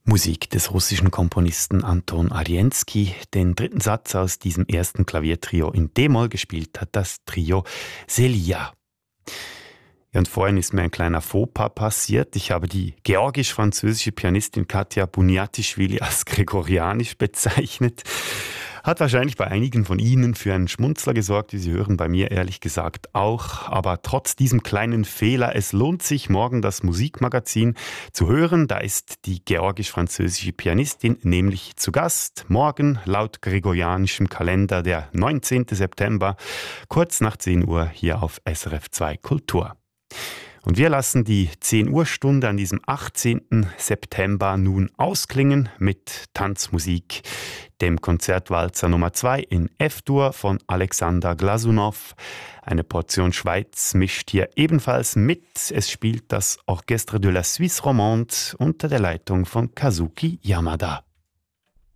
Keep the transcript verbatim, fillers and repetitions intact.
Musik des russischen Komponisten Anton Arensky. Den dritten Satz aus diesem ersten Klaviertrio in D-Moll gespielt hat das Trio Celia. Ja, und vorhin ist mir ein kleiner Fauxpas passiert. Ich habe die georgisch-französische Pianistin Katja Buniatischvili als gregorianisch bezeichnet. Hat wahrscheinlich bei einigen von Ihnen für einen Schmunzler gesorgt, wie Sie hören, bei mir ehrlich gesagt auch. Aber trotz diesem kleinen Fehler, es lohnt sich, morgen das Musikmagazin zu hören. Da ist die georgisch-französische Pianistin nämlich zu Gast. Morgen, laut gregorianischem Kalender, der neunzehnten September, kurz nach zehn Uhr hier auf S R F zwei Kultur. Und wir lassen die zehn Uhr Stunde an diesem achtzehnten September nun ausklingen mit Tanzmusik, dem Konzertwalzer Nummer zwei in F-Dur von Alexander Glasunow. Eine Portion Schweiz mischt hier ebenfalls mit. Es spielt das Orchestre de la Suisse Romande unter der Leitung von Kazuki Yamada.